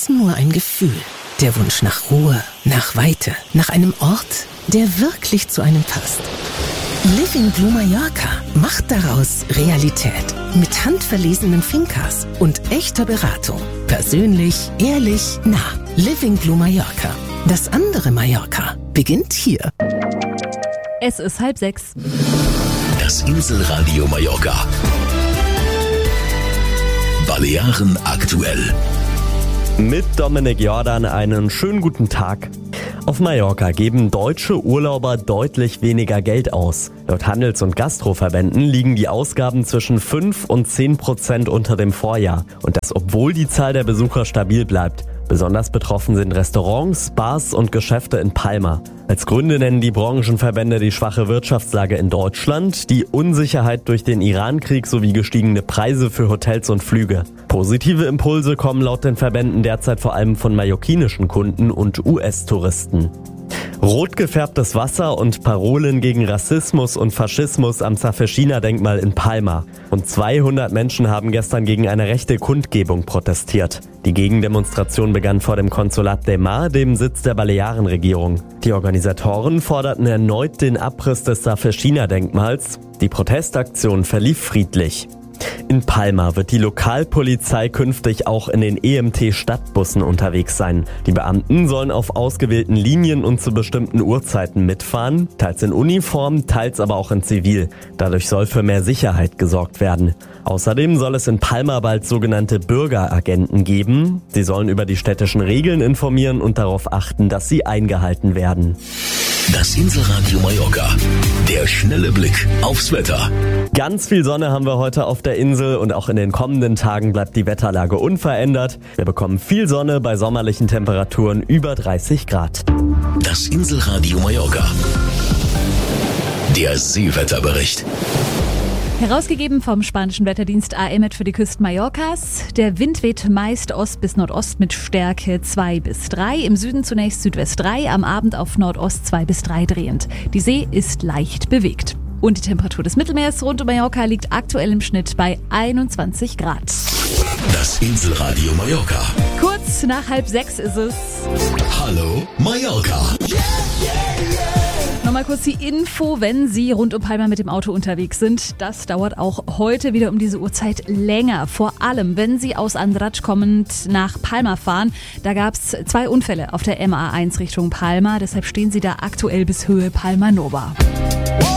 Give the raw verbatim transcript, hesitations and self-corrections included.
ist nur ein Gefühl. Der Wunsch nach Ruhe, nach Weite, nach einem Ort, der wirklich zu einem passt. Living Blue Mallorca macht daraus Realität. Mit handverlesenen Fincas und echter Beratung. Persönlich, ehrlich, nah. Living Blue Mallorca. Das andere Mallorca beginnt hier. Es ist halb sechs. Das Inselradio Mallorca. Balearen aktuell. Mit Dominik Jordan einen schönen guten Tag. Auf Mallorca geben deutsche Urlauber deutlich weniger Geld aus. Laut Handels- und Gastroverbänden liegen die Ausgaben zwischen fünf und zehn Prozent unter dem Vorjahr. Und das, obwohl die Zahl der Besucher stabil bleibt. Besonders betroffen sind Restaurants, Bars und Geschäfte in Palma. Als Gründe nennen die Branchenverbände die schwache Wirtschaftslage in Deutschland, die Unsicherheit durch den Irankrieg sowie gestiegene Preise für Hotels und Flüge. Positive Impulse kommen laut den Verbänden derzeit vor allem von mallorquinischen Kunden und U S-Touristen. Rot gefärbtes Wasser und Parolen gegen Rassismus und Faschismus am Safeshina-Denkmal in Palma. Rund zweihundert Menschen haben gestern gegen eine rechte Kundgebung protestiert. Die Gegendemonstration begann vor dem Konsulat de Mar, dem Sitz der Balearenregierung. Die Organisatoren forderten erneut den Abriss des Safeshina-Denkmals. Die Protestaktion verlief friedlich. In Palma wird die Lokalpolizei künftig auch in den E M T-Stadtbussen unterwegs sein. Die Beamten sollen auf ausgewählten Linien und zu bestimmten Uhrzeiten mitfahren, teils in Uniform, teils aber auch in Zivil. Dadurch soll für mehr Sicherheit gesorgt werden. Außerdem soll es in Palma bald sogenannte Bürgeragenten geben. Sie sollen über die städtischen Regeln informieren und darauf achten, dass sie eingehalten werden. Das Inselradio Mallorca. Der schnelle Blick aufs Wetter. Ganz viel Sonne haben wir heute auf der Insel und auch in den kommenden Tagen bleibt die Wetterlage unverändert. Wir bekommen viel Sonne bei sommerlichen Temperaturen über dreißig Grad. Das Inselradio Mallorca. Der Seewetterbericht. Herausgegeben vom spanischen Wetterdienst A M E T für die Küsten Mallorcas. Der Wind weht meist Ost bis Nordost mit Stärke zwei bis drei. Im Süden zunächst Südwest drei, am Abend auf Nordost zwei bis drei drehend. Die See ist leicht bewegt. Und die Temperatur des Mittelmeers rund um Mallorca liegt aktuell im Schnitt bei einundzwanzig Grad. Das Inselradio Mallorca. Kurz nach halb sechs ist es. Hallo Mallorca. Nochmal kurz die Info, wenn Sie rund um Palma mit dem Auto unterwegs sind. Das dauert auch heute wieder um diese Uhrzeit länger. Vor allem, wenn Sie aus Andratx kommend nach Palma fahren. Da gab es zwei Unfälle auf der M A eins Richtung Palma. Deshalb stehen Sie da aktuell bis Höhe Palma Nova.